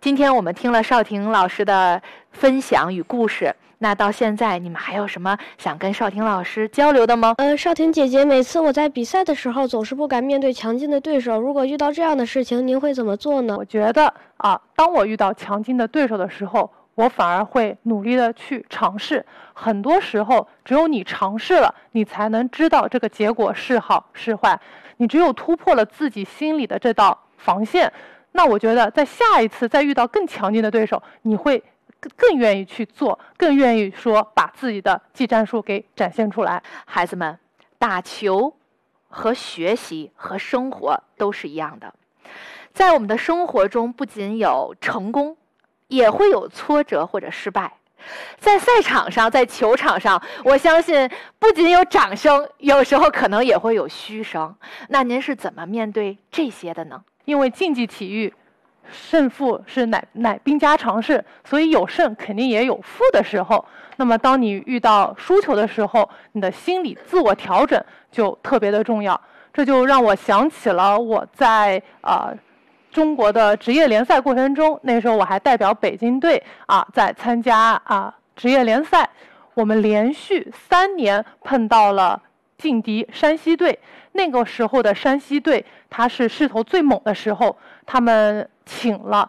今天我们听了邵婷老师的分享与故事，那到现在你们还有什么想跟邵婷老师交流的吗？ 邵婷姐姐，每次我在比赛的时候总是不敢面对强劲的对手，如果遇到这样的事情，您会怎么做呢？ 我觉得当我遇到强劲的对手的时候，我反而会努力的去尝试。很多时候，只有你尝试了，你才能知道这个结果是好是坏。你只有突破了自己心里的这道防线，那我觉得在下一次再遇到更强劲的对手，你会更愿意去做，更愿意说把自己的技战术给展现出来。 孩子们，打球和学习和生活都是一样的，在我们的生活中不仅有成功，也会有挫折或者失败。在赛场上，在球场上，我相信不仅有掌声，有时候可能也会有嘘声。那您是怎么面对这些的呢？ 因为竞技体育胜负是乃兵家常事，所以有胜肯定也有负的时候。那么当你遇到输球的时候，你的心理自我调整就特别的重要。这就让我想起了我在中国的职业联赛过程中，那时候我还代表北京队在参加职业联赛，我们连续3年碰到了劲敌山西队。那个时候的山西队，他是势头最猛的时候，他们请了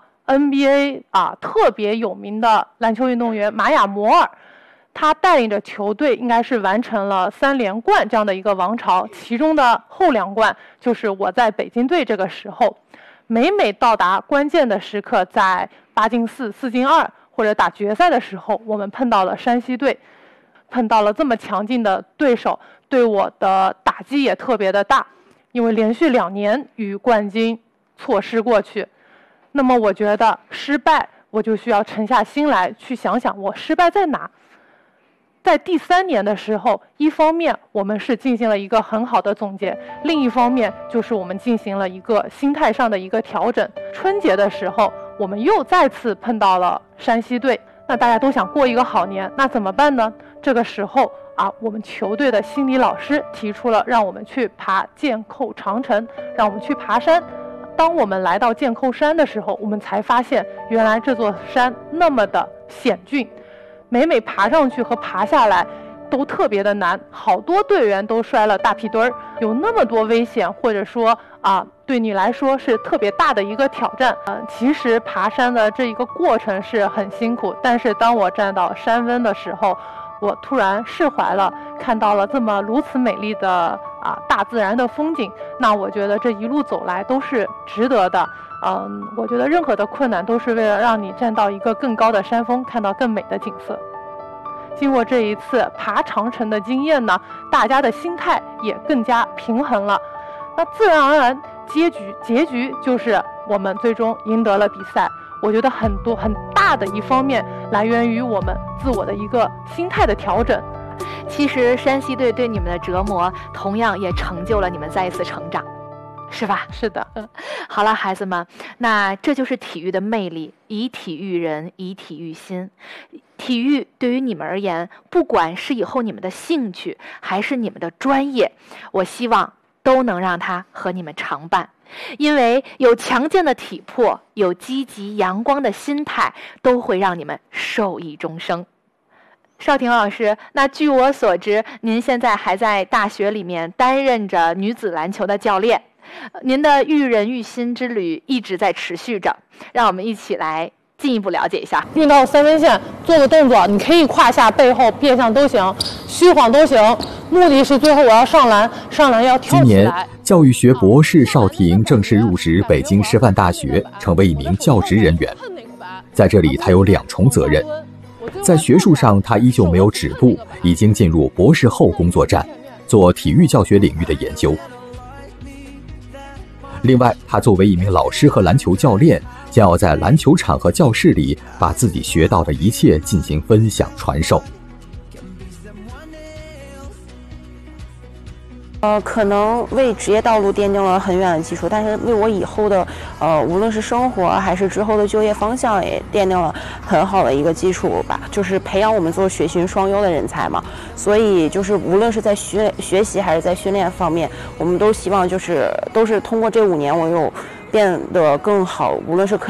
NBA 特别有名的篮球运动员玛雅摩尔，他带领着球队应该是完成了3连冠这样的一个王朝，其中的后2冠就是我在北京队这个时候。每到达关键的时刻，在8进4、4进2或者打决赛的时候，我们碰到了山西队，碰到了这么强劲的对手，对我的打击也特别的大，因为连续2年与冠军错失过去。那么我觉得失败，我就需要沉下心来去想想我失败在哪。在第3年的时候，一方面我们是进行了一个很好的总结，另一方面就是我们进行了一个心态上的一个调整。春节的时候，我们又再次碰到了山西队，那大家都想过一个好年，那怎么办呢？这个时候我们球队的心理老师提出了让我们去爬箭扣长城，让我们去爬山。当我们来到箭扣山的时候，我们才发现原来这座山那么的险峻，每爬上去和爬下来都特别的难，好多队员都摔了大屁墩儿，有那么多危险，或者说对你来说是特别大的一个挑战。其实爬山的这一个过程是很辛苦，但是当我站到山峰的时候，我突然释怀了，看到了这么如此美丽的大自然的风景，那我觉得这一路走来都是值得的。我觉得任何的困难都是为了让你站到一个更高的山峰，看到更美的景色。经过这一次爬长城的经验呢，大家的心态也更加平衡了。那自然而然，结局就是我们最终赢得了比赛。我觉得很大的一方面来源于我们自我的一个心态的调整。 其实山西队对你们的折磨，同样也成就了你们再一次成长，是吧？ 是的。 好了，孩子们，那这就是体育的魅力，以体育人，以体育心。体育对于你们而言，不管是以后你们的兴趣还是你们的专业，我希望都能让它和你们常伴。因为有强健的体魄，有积极阳光的心态，都会让你们受益终生。邵婷老师，那据我所知，您现在还在大学里面担任着女子篮球的教练，您的育人育心之旅一直在持续着，让我们一起来进一步了解一下。 运到3分线做个动作，你可以胯下、背后、变向都行，虚晃都行，目的是最后我要上篮要跳起来。 今年教育学博士邵婷正式入职北京师范大学，成为一名教职人员。在这里，他有2重责任。在学术上，他依旧没有止步，已经进入博士后工作站，做体育教学领域的研究。另外，他作为一名老师和篮球教练，将要在篮球场和教室里把自己学到的一切进行分享传授。 可能为职业道路奠定了很远的基础，但是为我以后的无论是生活还是之后的就业方向也奠定了很好的一个基础吧。就是培养我们做学训双优的人才嘛，所以就是无论是在学习还是在训练方面，我们都希望都是通过这5年我有变得更好，无论是